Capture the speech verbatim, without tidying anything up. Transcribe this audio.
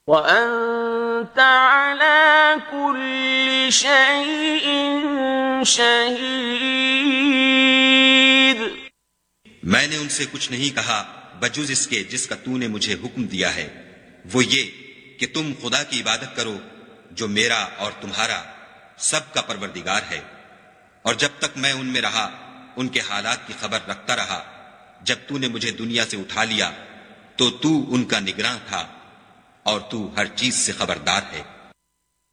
وأنت على كل شيء شهيد। मैंने उनसे कुछ नहीं कहा बजुज इसके जिसका तूने मुझे हुक्म दिया है, वो ये कि तुम खुदा की इबादत करो जो मेरा और तुम्हारा सबका परवरदिगार है। और जब तक मैं उनमें रहा उनके हालात की खबर रखता रहा। जब तूने मुझे दुनिया से उठा लिया तो तू उनका निगरान था और तू हर चीज से खबरदार है।